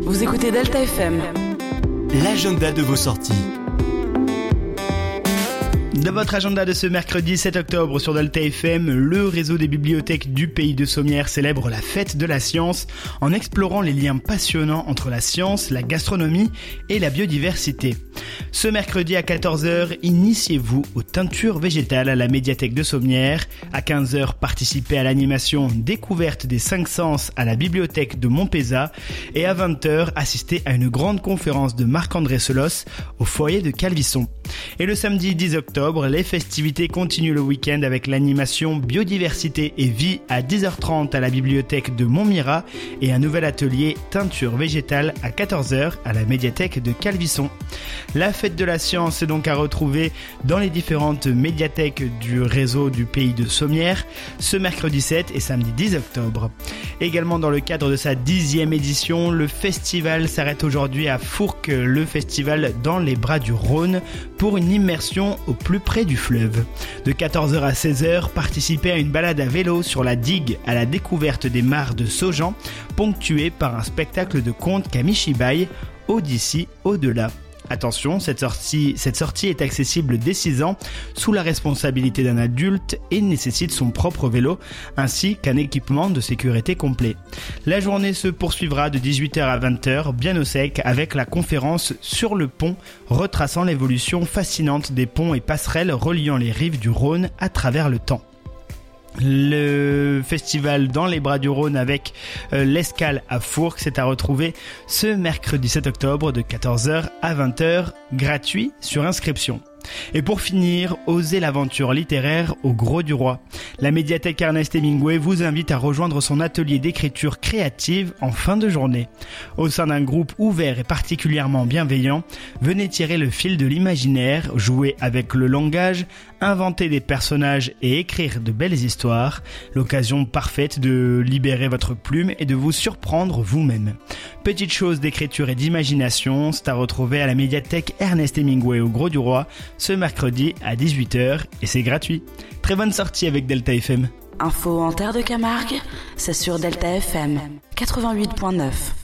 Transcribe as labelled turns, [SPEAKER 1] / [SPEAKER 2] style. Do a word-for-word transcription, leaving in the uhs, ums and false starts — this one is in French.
[SPEAKER 1] Vous écoutez Delta F M.
[SPEAKER 2] L'agenda de vos sorties.
[SPEAKER 3] Dans votre agenda de ce mercredi sept octobre sur Delta F M, le réseau des bibliothèques du pays de Sommières célèbre la fête de la science en explorant les liens passionnants entre la science, la gastronomie et la biodiversité. Ce mercredi à quatorze heures, initiez-vous aux teintures végétales à la médiathèque de Sommières. À quinze heures, participez à l'animation Découverte des cinq sens à la bibliothèque de Montpezat. Et à vingt heures, assistez à une grande conférence de Marc-André Selos au foyer de Calvisson. Et le samedi dix octobre, les festivités continuent le week-end avec l'animation Biodiversité et Vie à dix heures trente à la bibliothèque de Montmirail et un nouvel atelier Teinture végétale à quatorze heures à la médiathèque de Calvisson. La fête de la science est donc à retrouver dans les différentes médiathèques du réseau du pays de Sommières ce mercredi sept et samedi dix octobre. Également dans le cadre de sa dixième édition, le festival s'arrête aujourd'hui à Fourques, le festival dans les bras du Rhône, pour une immersion au plus près du fleuve. De quatorze heures à seize heures, participez à une balade à vélo sur la digue à la découverte des mares de Saugean, ponctuée par un spectacle de contes Kamishibai, au d'ici, au-delà. Attention, cette sortie, cette sortie est accessible dès six ans, sous la responsabilité d'un adulte et nécessite son propre vélo, ainsi qu'un équipement de sécurité complet. La journée se poursuivra de dix-huit heures à vingt heures, bien au sec, avec la conférence Sur le pont, retraçant l'évolution fascinante des ponts et passerelles reliant les rives du Rhône à travers le temps. Le festival dans les bras du Rhône avec euh, l'escale à Fourques, c'est à retrouver ce mercredi sept octobre de quatorze heures à vingt heures, gratuit sur inscription. Et pour finir, osez l'aventure littéraire au Gros du Roi. La médiathèque Ernest Hemingway vous invite à rejoindre son atelier d'écriture créative en fin de journée. Au sein d'un groupe ouvert et particulièrement bienveillant, venez tirer le fil de l'imaginaire, jouer avec le langage, inventer des personnages et écrire de belles histoires. L'occasion parfaite de libérer votre plume et de vous surprendre vous-même. Petite chose d'écriture et d'imagination, c'est à retrouver à la médiathèque Ernest Hemingway au Gros du Roi ce mercredi à dix-huit heures et c'est gratuit. Très bonne sortie avec Delta F M.
[SPEAKER 1] Info en terre de Camargue, c'est sur Delta F M quatre-vingt-huit point neuf.